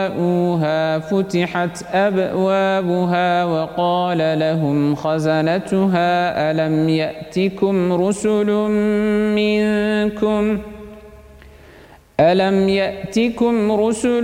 فتحت أبوابها وقال لهم خزنتها ألم يأتكم رسل